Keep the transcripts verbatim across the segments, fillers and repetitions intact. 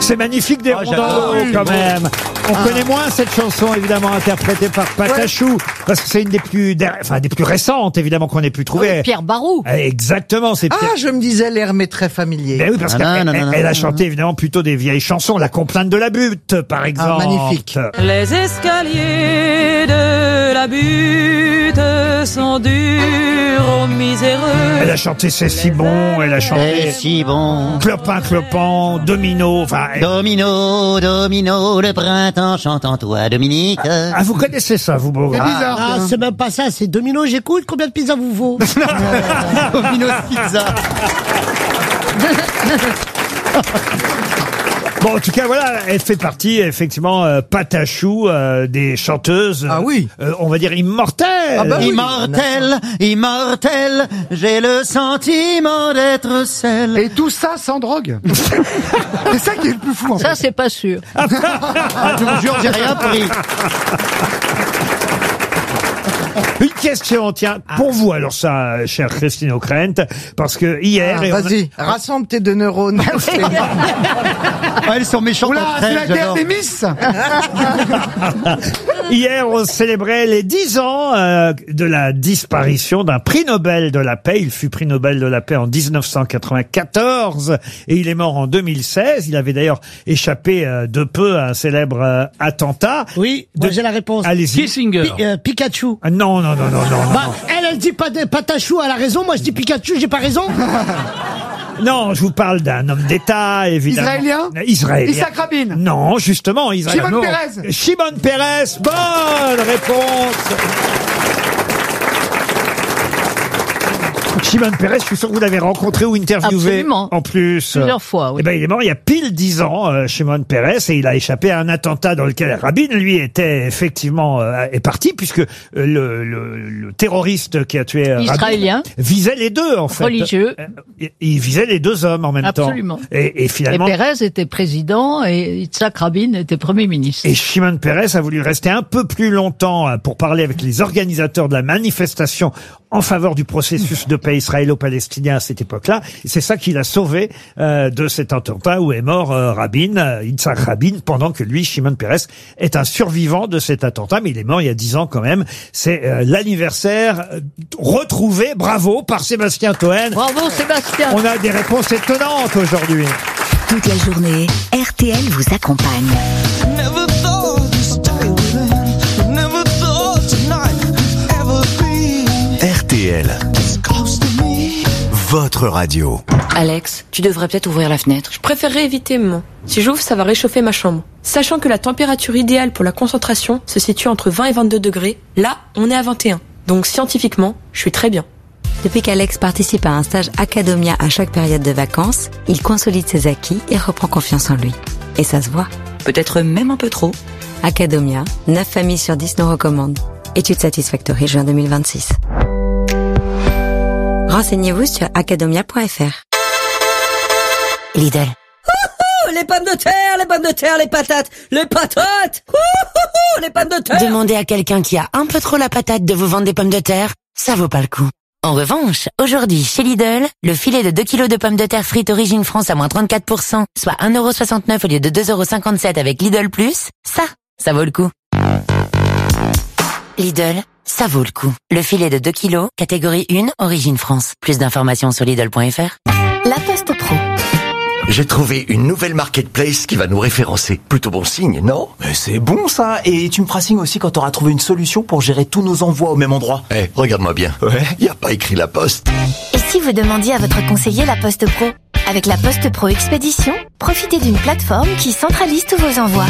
C'est magnifique des Ah, rondeaux, j'adore. quand même. On Ah. connaît moins cette chanson, évidemment, interprétée par Patachou, parce que c'est une des plus, der- enfin, des plus récentes, évidemment, qu'on ait pu trouver. Pierre Barou. Exactement, c'est Pierre. Ah, je me disais, l'air m'est très familier. Ben oui, parce Ah, qu'elle non, non, non, elle non, a non. chanté évidemment plutôt des vieilles chansons, La complainte de la butte, par exemple. magnifique. Les escaliers de la butte sont durs aux miséreux. Elle a chanté C'est si bon, elle a C'est chanté si bon. Clopin Clopin, Domino, enfin. elle- Domino, domino, le printemps chante en toi, Dominique. Ah, vous connaissez ça, vous, beau. Ah, ah, c'est même pas ça, c'est Domino, j'écoute. Combien de pizza vous vaut? Domino pizza. Bon, en tout cas, voilà, elle fait partie, effectivement, euh, Patachou, euh, des chanteuses. Ah oui. euh, on va dire immortelles. Ah bah oui. Immortel, immortel, j'ai le sentiment d'être celle. Et tout ça sans drogue. C'est ça qui est le plus fou en fait. Ça, c'est pas sûr. Ah, je vous jure, j'ai rien pris. Une question, tiens, pour vous, alors ça, chère Christine O'Krent, parce que hier... Ah, et on a- vas-y, rassemble tes deux neurones. Ah, elles sont méchantes Oula, entre c'est elles, la guerre j'adore. des Miss. Hier, on célébrait les dix ans euh, de la disparition d'un prix Nobel de la paix. Il fut prix Nobel de la paix en dix-neuf cent quatre-vingt-quatorze et il est mort en deux mille seize. Il avait d'ailleurs échappé euh, de peu à un célèbre euh, attentat. Oui, moi De- j'ai la réponse. Allez-y. Kissinger. Pi- euh, Pikachu. Ah, non, non, non, non, non. Bah, elle, elle dit pas de Patachou, elle a raison. Moi, je dis Pikachu, j'ai pas raison. Non, je vous parle d'un homme d'État, évidemment. Israélien Israélien. Isaac Rabin. Non, justement, Israël. Shimon Non. Peres. Shimon Peres, bonne réponse. Shimon Peres, je suis sûr que vous l'avez rencontré ou interviewé. Absolument. En plus. Plusieurs fois, oui. Eh ben, il est mort il y a pile dix ans, euh, Shimon Peres, et il a échappé à un attentat dans lequel Rabin, lui, était effectivement euh, est parti, puisque euh, le, le, le terroriste qui a tué euh, Rabin Israélien. visait les deux, en fait. Religieux. Euh, il- Il visait les deux hommes en même Absolument. temps. Et, et Et finalement. Pérez était président et Yitzhak Rabin était Premier ministre. Et Shimon Peres a voulu rester un peu plus longtemps euh, pour parler avec les organisateurs de la manifestation en faveur du processus de paix israélo-palestinien à cette époque-là. Et c'est ça qui l'a sauvé euh, de cet attentat où est mort euh, Rabin, euh, Yitzhak Rabin, pendant que lui, Shimon Peres, est un survivant de cet attentat. Mais il est mort il y a dix ans quand même. C'est euh, l'anniversaire euh, retrouvé, bravo, par Sébastien Toen. Bravo Sébastien. On a des réponses étonnantes aujourd'hui. Toute la journée, R T L vous accompagne. Never thought to stay within. Never thought tonight ever be R T L, this close to me. votre radio. Alex, tu devrais peut-être ouvrir la fenêtre. Je préférerais éviter, maman. Si j'ouvre, ça va réchauffer ma chambre. Sachant que la température idéale pour la concentration se situe entre vingt et vingt-deux degrés, là, on est à vingt et un. Donc scientifiquement, je suis très bien. Depuis qu'Alex participe à un stage Academia à chaque période de vacances, il consolide ses acquis et reprend confiance en lui. Et ça se voit. Peut-être même un peu trop. Academia, neuf familles sur dix nous recommandent. Étude Satisfactory, juin deux mille vingt-six. Renseignez-vous sur academia point f r. Lidl. Oh, les pommes de terre, les pommes de terre, les patates, les patates. Oh, oh, oh, les pommes de terre. Demandez à quelqu'un qui a un peu trop la patate de vous vendre des pommes de terre, ça vaut pas le coup. En revanche, aujourd'hui, chez Lidl, le filet de deux kilos de pommes de terre frites Origine France à moins trente-quatre pour cent, soit un euro soixante-neuf au lieu de deux euros cinquante-sept avec Lidl Plus, ça, ça vaut le coup. Lidl, ça vaut le coup. Le filet de deux kilos, catégorie un, Origine France. Plus d'informations sur Lidl point f r. La Poste Pro. J'ai trouvé une nouvelle marketplace qui va nous référencer. Plutôt bon signe, non? Mais c'est bon ça. Et tu me feras signe aussi quand t'auras trouvé une solution pour gérer tous nos envois au même endroit. Eh, regarde-moi bien. Ouais. Y a pas écrit la poste. Et si vous demandiez à votre conseiller La Poste Pro? Avec La Poste Pro Expédition, profitez d'une plateforme qui centralise tous vos envois.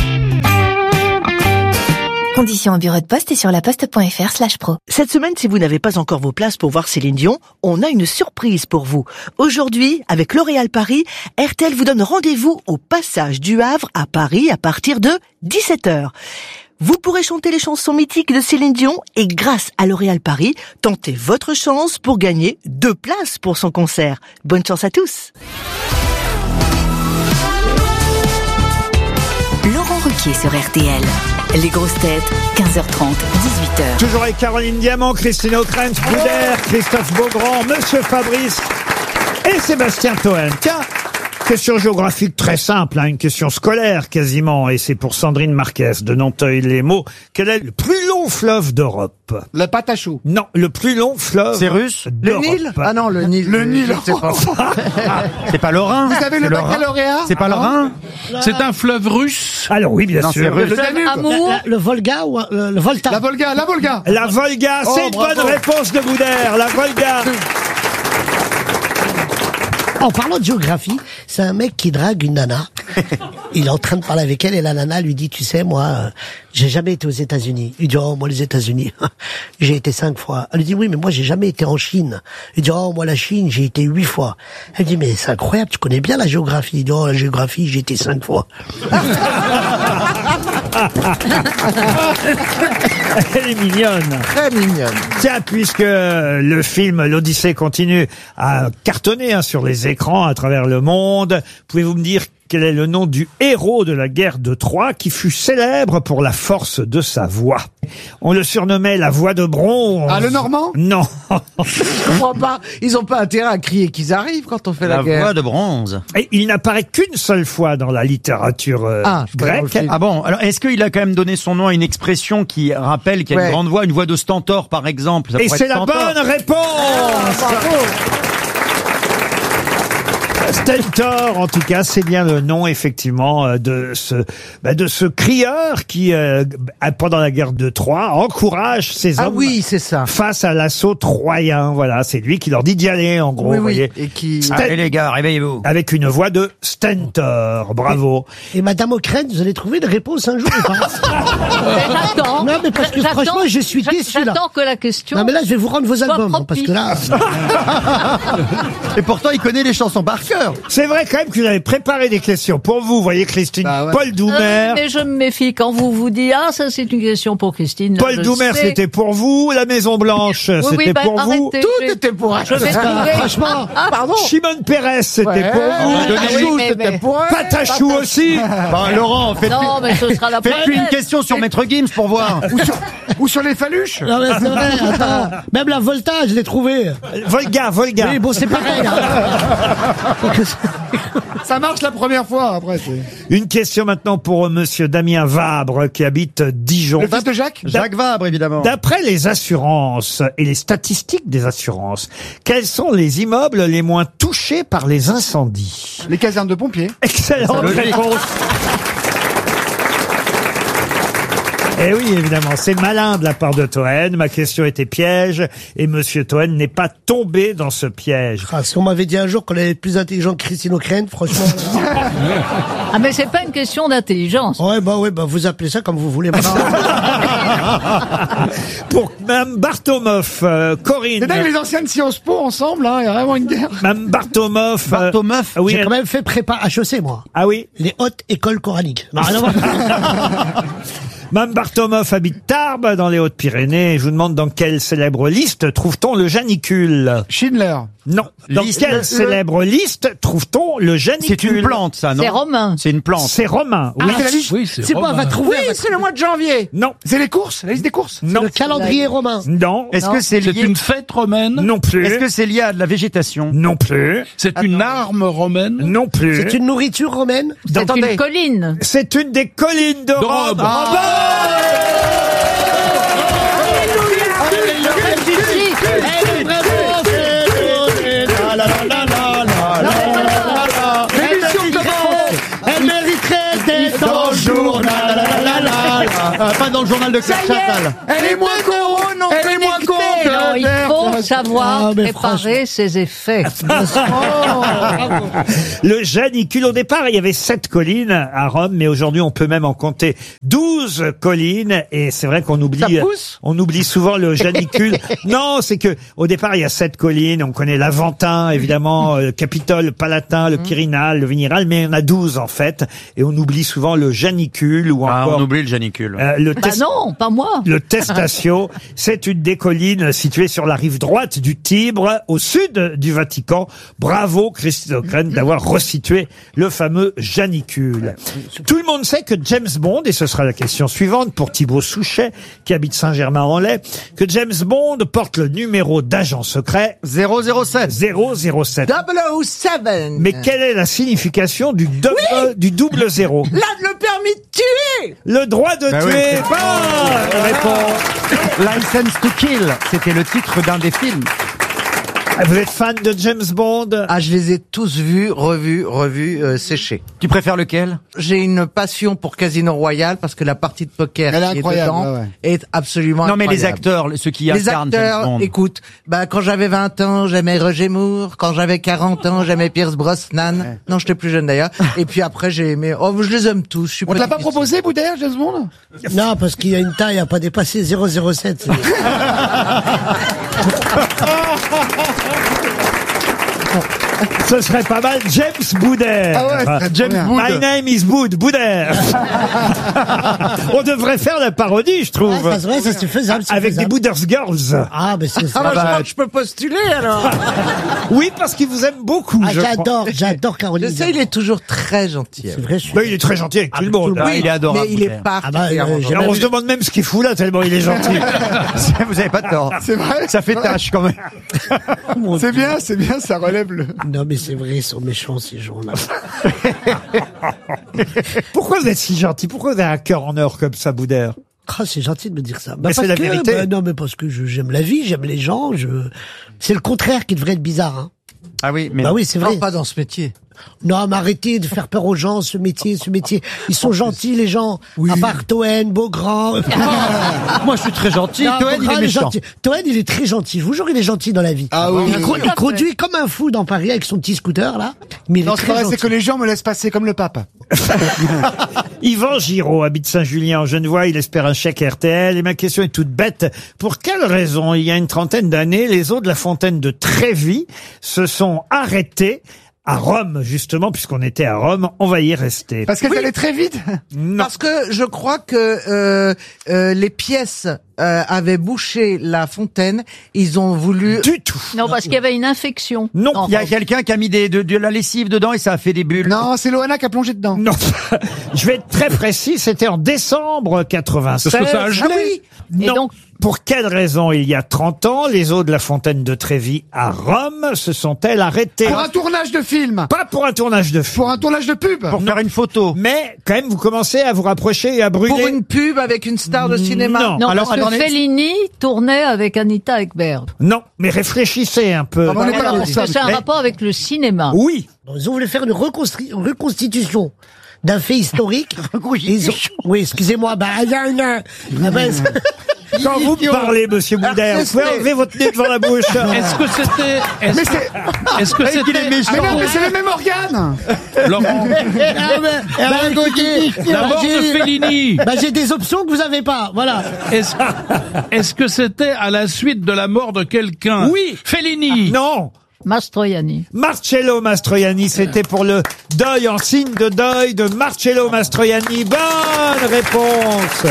Conditions au bureau de poste et sur laposte point f r slash pro. Cette semaine, si vous n'avez pas encore vos places pour voir Céline Dion, on a une surprise pour vous. Aujourd'hui, avec L'Oréal Paris, R T L vous donne rendez-vous au Passage du Havre à Paris à partir de dix-sept heures. Vous pourrez chanter les chansons mythiques de Céline Dion et grâce à L'Oréal Paris, tentez votre chance pour gagner deux places pour son concert. Bonne chance à tous. Laurent Ruquier sur R T L. Les grosses têtes, quinze heures trente, dix-huit heures. Toujours avec Caroline Diamant, Christine O'Krent, Boudère, Christophe Beaugrand, Monsieur Fabrice et Sébastien Toen. Tiens, Question géographique très simple, hein, une question scolaire quasiment, et c'est pour Sandrine Marquez de Nanteuil-les-Maux. Quel est le plus long fleuve d'Europe? Le Patachou. Non, le plus long fleuve. C'est russe? Le Nil? Ah non, le Nil. Le Nil. Je sais pas. C'est pas le Rhin? Vous avez le baccalauréat? C'est pas le Rhin? C'est un fleuve russe? Alors oui, bien Non, sûr. c'est russe. Le Danube. Amour. La- le Volga ou euh, le Volta? La Volga, la Volga. La Volga, Oh, c'est une bravo. bonne réponse de Boudère, la Volga. En parlant de géographie, c'est un mec qui drague une nana. Il est en train de parler avec elle et la nana lui dit, tu sais, moi, euh, j'ai jamais été aux États-Unis. Il dit, oh, moi, les États-Unis, j'ai été cinq fois. Elle lui dit, oui, mais moi, j'ai jamais été en Chine. Il dit, oh, moi, la Chine, j'ai été huit fois. Elle dit, mais c'est incroyable, tu connais bien la géographie. Il dit, oh, la géographie, j'ai été cinq fois. Elle est mignonne. Très mignonne. Tiens, puisque le film L'Odyssée continue à cartonner hein, sur les écrans à travers le monde, pouvez-vous me dire quel est le nom du héros de la guerre de Troie qui fut célèbre pour la force de sa voix? On le surnommait la voix de bronze. Ah, le Normand? Non. Je comprends pas. Ils ont pas intérêt à crier qu'ils arrivent quand on fait la, La guerre. voix de bronze. Et il n'apparaît qu'une seule fois dans la littérature euh, Ah, je connais dans le grecque. film. Ah bon? Alors, est-ce qu'il a quand même donné son nom à une expression qui rappelle qu'il y a Ouais. une grande voix, une voix de stentor, par exemple? Ça Et pourrait c'est être la Stentor. bonne réponse. Stentor, en tout cas, c'est bien le nom effectivement euh, de ce bah, de ce crieur qui, euh, pendant la guerre de Troie, encourage ses Ah hommes oui, c'est ça. face à l'assaut troyen. Voilà, c'est lui qui leur dit d'y aller, en gros. Oui, vous oui. voyez, Et qui... Sten- Allez les gars, réveillez-vous. avec une voix de Stentor. Bravo. Et Madame O'Krent, vous allez trouver une réponse un jour ou pas? Mais J'attends. Non, mais parce que J'attends- franchement, je suis j'a- déçu, là. J'attends que la question. Non, mais là, je vais vous rendre vos Sois albums, hein, parce que là... Et pourtant, il connaît les chansons par cœur. C'est vrai quand même que vous avez préparé des questions pour vous, voyez Christine. Bah ouais. Paul Doumer. Euh, mais je me méfie quand vous vous dites ah ça c'est une question pour Christine. Paul je Doumer, sais. c'était pour vous. La Maison Blanche, Oui, c'était oui, bah, pour vous. arrêtez, Tout je vais- était pour elle. Je vais trouver. Franchement, Pardon. Shimon Peres, c'était Ouais. pour vous. Ah, Patachou, oui, mais- c'était mais- pour elle. Patachou aussi. Bah, Laurent, faites Non, mais ce sera la faites-lui une prochaine. question sur Maître Gims pour voir. Ou sur, ou sur les phaluches. non, mais c'est vrai, attends. Même la Volta, je l'ai trouvée. Volga, Volga. Oui, bon, c'est pareil. hein. Ça marche la première fois, après. c'est- Une question maintenant pour monsieur Damien Vabre qui habite Dijon. Le fils de Jacques? Jacques Vabre, évidemment. D'après les assurances et les statistiques des assurances, quels sont les immeubles les moins touchés par les incendies? Les casernes de pompiers. Excellente Logique. réponse. Eh oui, évidemment, c'est malin de la part de Toen. Ma question était piège et monsieur Toen n'est pas tombé dans ce piège. Ah, si on m'avait dit un jour qu'on allait être plus intelligent que Christine O'Krent, franchement... Ah mais c'est pas une question d'intelligence. ouais, bah ouais, bah vous appelez ça comme vous voulez. maintenant. Pour Mme Bartomov, euh, Corinne. C'est dingue, les anciennes Sciences Po ensemble, hein, il y a vraiment une guerre. Mme Bartomov. euh, Bartomeuf. oui, J'ai elle- quand même fait prépa H E C, moi. Ah oui. Les hautes écoles coraniques. Non, rien à voir. Mme Bartomov habite Tarbes, dans les Hautes-Pyrénées. Et je vous demande dans quelle célèbre liste trouve-t-on le janicule? Schindler. Non. Dans Liste- quelle le- célèbre liste trouve-t-on le janicule? C'est une plante, ça, non? C'est romain. C'est une plante. C'est romain. Oui. Ah, c'est la liste. Oui, c'est C'est quoi, romain. va trouver Oui, c'est le mois de janvier. Non. C'est les courses, la liste des courses. Non. le calendrier romain. Non. Est-ce que c'est C'est lié? une fête romaine? Non plus. Est-ce que c'est lié à de la végétation? Non plus. C'est une arme romaine? Non plus. C'est une nourriture romaine. C'est Attendez. une colline. C'est une des collines de De Rome. Rome. Bravo. Elle mériterait d'être dans le journal. Ah, pas dans le journal de Claire Chazal. Elle est moins con, non elle est moins con que Non, la il Terre. faut savoir Ah, mais préparer ses effets. Le janicule, au départ, il y avait sept collines à Rome, mais aujourd'hui, on peut même en compter douze collines. Et c'est vrai qu'on oublie, Ça pousse on oublie souvent le janicule. Non, c'est que au départ, il y a sept collines. On connaît l'Aventin, évidemment, le Capitole, le Palatin, le Quirinal, le Vigneral, mais il y en a douze en fait. Et on oublie souvent le janicule ou Ah, encore on oublie le janicule. euh, Euh, le Bah Test- non, pas moi. Le Testaccio, c'est une des collines situées sur la rive droite du Tibre, au sud du Vatican. Bravo, Christine O'Krent, d'avoir resitué le fameux Janicule. Tout le monde sait que James Bond, et ce sera la question suivante pour Thibaut Souchet, qui habite Saint-Germain-en-Laye, que James Bond porte le numéro d'agent secret zéro zéro sept. zéro zéro sept. double oh sept. Mais quelle est la signification du double, du double zéro? Là, le permis de tuer. Le droit de Bah oui, tuer. c'est- Bonne réponse. License to Kill, c'était le titre d'un des films. Vous êtes fan de James Bond? Ah, je les ai tous vus, revus, revus, euh, séchés. Tu préfères lequel? J'ai une passion pour Casino Royale parce que la partie de poker Elle est qui est incroyable, dedans ouais, ouais. est absolument Non, mais les incroyable. acteurs, ceux qui Les incarnent James acteurs, Bond. écoute, bah quand j'avais vingt ans, j'aimais Roger Moore. Quand j'avais quarante ans, j'aimais Pierce Brosnan. Non, j'étais plus jeune d'ailleurs. Et puis après, j'ai aimé. Oh, je les aime tous. Je suis On te l'a pas difficile. proposé, Boudère, James Bond? Non, parce qu'il y a une taille à pas dépasser zéro zéro sept. Ce serait pas mal, James Boudère. Ah ouais, ce serait James trop bien. Boud. My name is Boud, Boudère. On devrait faire la parodie, je trouve. Ah, ça se voit, ça c'est faisable. c'est Avec des faisable. Bouders Girls. Ah, mais c'est Ah ça. bah, je bah, crois que je peux postuler alors. Oui, parce qu'il vous aime beaucoup. Ah, je crois. j'adore, j'adore Je Caroline. sais, il est toujours très gentil. C'est vrai, je suis. Bah, il est très gentil avec tout le monde. Ah, il est adorable. Mais il est Boudère. particulièrement Ah bah, euh, gentil. j'ai- Alors, on se demande même ce qu'il fout là, tellement il est gentil. Vous avez pas tort. C'est vrai. Ça fait tâche quand même. C'est bien, c'est bien, ça relève le... Non, mais c'est vrai, ils sont méchants, ces gens-là. Pourquoi vous êtes si gentil? Pourquoi vous avez un cœur en or comme ça, Boudère? Ah, c'est gentil de me dire ça. Bah, Mais c'est parce la que, vérité. bah, non, mais parce que je- j'aime la vie, j'aime les gens, je... C'est le contraire qui devrait être bizarre, hein. Ah oui, mais Bah oui, c'est vrai. Non, pas dans ce métier. Non, mais arrêtez de faire peur aux gens, ce métier, ce métier. Ils sont gentils, les gens. À part Toen, Beaugrand. moi je suis très gentil. Non, Toen, il Beaugrand, est méchant. gentil. Toen, il est très gentil. Je vous jure, il est gentil dans la vie. Ah oui. Il, co- il conduit comme un fou dans Paris avec son petit scooter, là. Mais il Non, est c'est très pas vrai, c'est gentil. que les gens me laissent passer comme le pape. Yvan Giraud habite Saint-Julien en Genevois, il espère un chèque R T L. Et ma question est toute bête. Pour quelle raison, il y a une trentaine d'années, les eaux de la fontaine de Trévis se sont arrêtées à Rome, justement, puisqu'on était à Rome, on va y rester. Parce qu'elle allait très vite. Non. Parce que je crois que euh, euh, les pièces euh, avaient bouché la fontaine. Ils ont voulu. Du tout. Non, parce qu'il y avait une infection. Non. En Il y a Rome. quelqu'un qui a mis des, de, de la lessive dedans et ça a fait des bulles. Non, c'est Loana qui a plongé dedans. Non. Je vais être très précis, c'était en décembre quatre-vingt-seize. Parce que ça a gelé. Ah oui. Et Non. donc- Pour quelle raison, il y a trente ans, les eaux de la fontaine de Trévis à Rome se sont-elles arrêtées? Pour un tournage de film. Pas pour un tournage de film. Pour un tournage de pub. Pour faire une photo. Mais, quand même, vous commencez à vous rapprocher et à brûler. Pour une pub avec une star de cinéma. Non. Non, Alors, parce que attendez. Fellini tournait avec Anita Ekberg. Non, mais réfléchissez un peu. Ah, on est pas là Alors, pour est-ce ça. que c'est un Mais- rapport avec le cinéma? Oui. Ils ont voulu faire une reconstri- reconstitution d'un fait historique. Ils ont... Oui, excusez-moi, bah, il y a une... Ah ben, c'est- Quand vous me parlez, monsieur Boudère, vous pouvez enlever votre nez devant la bouche. Est-ce que c'était, est-ce, Mais c'est... est-ce que qu'il est c'était, méchant. Mais non, mais c'est le même organe. Laurent, Ah ben, bah, écoutez, la bah, mort de j'ai- Fellini, bah, j'ai des options que vous avez pas, voilà. est-ce, est-ce que c'était à la suite de la mort de quelqu'un? Oui. Fellini. Non. Mastroianni. Marcello Mastroianni, c'était pour le deuil, en signe de deuil de Marcello Mastroianni. Bonne réponse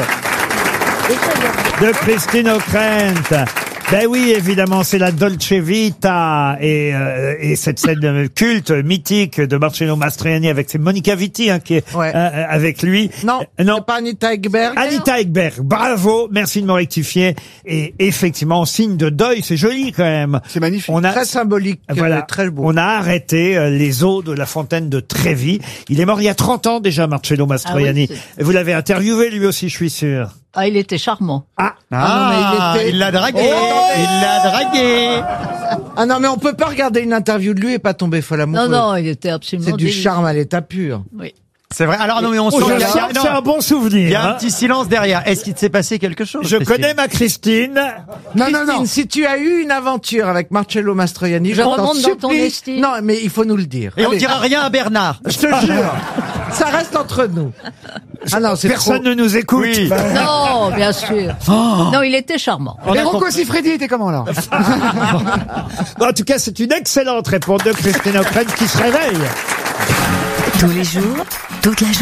de Christine O'Krent. Ben oui, évidemment, c'est la Dolce Vita et, euh, et cette scène culte, mythique de Marcello Mastroianni avec c'est Monica Vitti hein, qui est Ouais. euh, avec lui. Non, Euh, non. c'est pas Anita Ekberg. Anita Ekberg, bravo, merci de me rectifier. Et effectivement, en signe de deuil, c'est joli quand même. C'est magnifique. On a, Très symbolique. voilà, euh, Très beau. on a arrêté euh, les eaux de la fontaine de Trévis. Il est mort il y a trente ans déjà, Marcello Mastroianni. Ah oui, Vous l'avez interviewé lui aussi, je suis sûr. Ah, il était charmant. Ah, Ah, non, mais il était- il l'a dragué. Oh il l'a dragué. Ah non, mais on peut pas regarder une interview de lui et pas tomber folle amoureuse. Non, non, il était absolument C'est du délicieux. charme à l'état pur. Oui. C'est vrai. Alors non, mais on oh, sent je qu'il y a- sens que non, c'est un bon souvenir. il y a un hein. petit silence derrière. Est-ce qu'il s'est passé quelque chose? Je Christine connais ma Christine. Non, non, Christine, non. si tu as eu une aventure avec Marcello Mastroianni, Je je t'en remonte dans ton supplie. estime. Non, mais il faut nous le dire. Et on Allez, dira rien à Bernard. je te jure. Ça reste entre nous. Ah non, c'est Personne trop. ne nous écoute. Oui. Non, bien sûr. Non, il était charmant. On Et a Rocco compris. Siffredi était comment, là? En tout cas, c'est une excellente réponse de Christine O'Krent qui se réveille. Tous les jours, toute la journée.